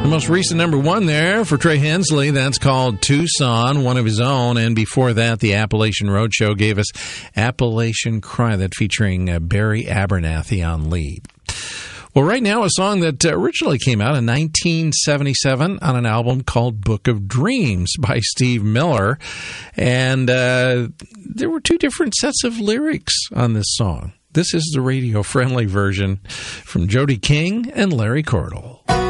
Most recent number one there for Trey Hensley. That's called Tucson, one of his own. And before that, the Appalachian Roadshow gave us Appalachian Cry, that featuring Barry Abernathy on lead. Well, right now, a song that originally came out in 1977 on an album called Book of Dreams by Steve Miller. And there were two different sets of lyrics on this song. This is the radio-friendly version from Jody King and Larry Cordell.